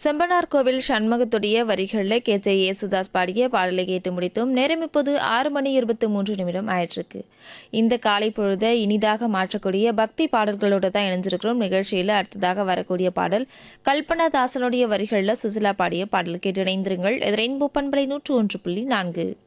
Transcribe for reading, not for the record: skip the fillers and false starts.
செம்பனார் கோவில் சண்முகத்துடைய வரிகளில் கே.ஜே. யேசுதாஸ் பாடிய பாடலை கேட்டு முடித்தோம். நேரம் இப்போது 6:23 ஆயிட்டிருக்கு. இந்த காலை பொழுதை இனிதாக மாற்றக்கூடிய பக்தி பாடல்களோடு தான் இணைஞ்சிருக்கிறோம். நிகழ்ச்சியில் அடுத்ததாக வரக்கூடிய பாடல் கல்பனா தாசனுடைய வரிகளில் சுசிலா பாடிய பாடல் கேட்டு இணைந்திருங்கள். இது ரெயின்போ பண்பலை 101.4.